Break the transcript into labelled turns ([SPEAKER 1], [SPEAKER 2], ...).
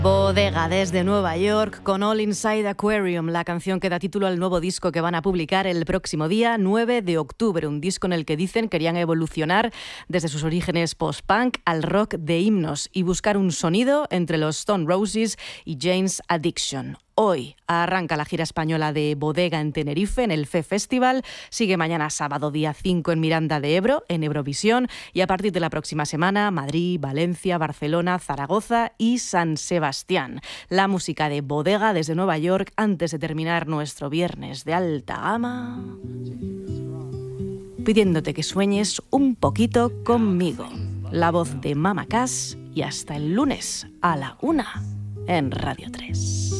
[SPEAKER 1] Bodega desde Nueva York con All Inside Aquarium, la canción que da título al nuevo disco que van a publicar el próximo día 9 de octubre, un disco en el que dicen querían evolucionar desde sus orígenes post-punk al rock de himnos y buscar un sonido entre los Stone Roses y Jane's Addiction. Hoy arranca la gira española de Bodega en Tenerife, en el FE Festival. Sigue mañana sábado, día 5, en Miranda de Ebro, en Eurovisión. Y a partir de la próxima semana, Madrid, Valencia, Barcelona, Zaragoza y San Sebastián. La música de Bodega desde Nueva York antes de terminar nuestro viernes de alta gama, pidiéndote que sueñes un poquito conmigo. La voz de Mama Cass y hasta el lunes a la 1 en Radio 3.